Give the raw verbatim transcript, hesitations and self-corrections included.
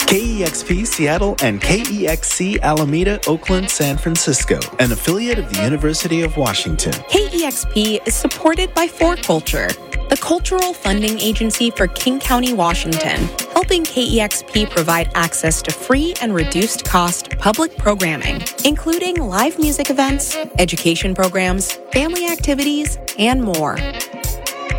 K E X P Seattle and K E X C Alameda, Oakland, San Francisco, an affiliate of the University of Washington. K E X P is supported by four Culture, the cultural funding agency for King County, Washington, helping K E X P provide access to free and reduced cost public programming, including live music events, education programs, family activities, and more.